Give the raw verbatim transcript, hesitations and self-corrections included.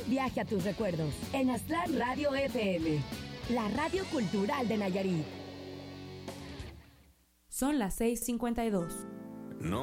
Viaje a tus recuerdos en Aztlán Radio F M, la radio cultural de Nayarit. Son las seis cincuenta y dos.